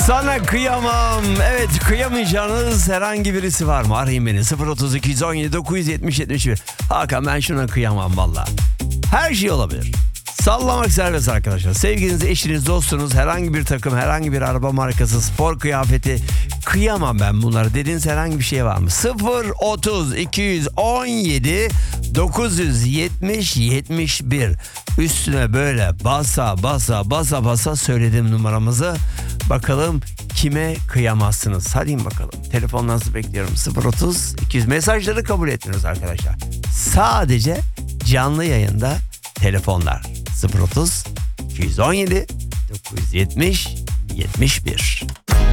Sana kıyamam. Evet, kıyamayacağınız herhangi birisi var mı? Arayın beni 032 117 970 71. Hakan, ben şuna kıyamam valla. Her şey olabilir. Sallamak serbest arkadaşlar. Sevgiliniz, eşiniz, dostunuz, herhangi bir takım, herhangi bir araba markası, spor kıyafeti, kıyamam ben bunları dediğiniz herhangi bir şey var mı? 030 217 970 71. Üstüne böyle basa söyledim numaramızı. Bakalım kime kıyamazsınız? Hadi bakalım. Telefonlarınızı bekliyorum. 030 200 mesajları kabul etmiyoruz arkadaşlar. Sadece canlı yayında telefonlar. 030 217 970 71.